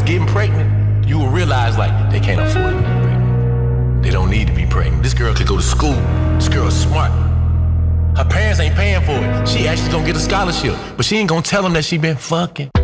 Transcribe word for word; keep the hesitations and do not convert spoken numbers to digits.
getting pregnant, you will realize like they can't afford to be pregnant. They don't need to be pregnant. This girl could go to school. This girl's smart. Her parents ain't paying for it. She actually gonna get a scholarship, but she ain't gonna tell them that she been fucking.